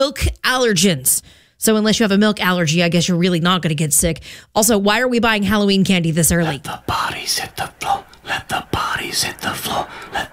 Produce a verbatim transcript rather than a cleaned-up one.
milk allergens. So unless you have a milk allergy, I guess you're really not going to get sick. Also, why are we buying Halloween candy this early? Let the bodies hit the floor. Let the bodies hit the floor. Let